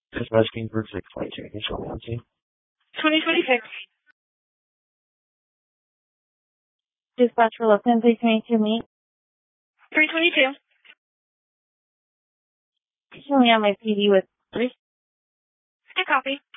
Dispatch Kingsburg 622. Initial emergency. 2026. Dispatch for Lipton 322 meet. 322. Show me on my PD with 3. I copy.